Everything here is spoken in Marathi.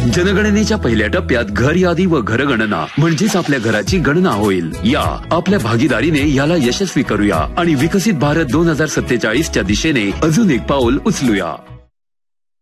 जनगणनेच्या पहिल्या टप्प्यात घर यादी व घरगणना म्हणजेच आपल्या घराची गणना होईल. या आपल्या भागीदारीने याला यशस्वी करूया आणि विकसित भारत 2047 च्या दिशेने अजून एक पाऊल उचलूया.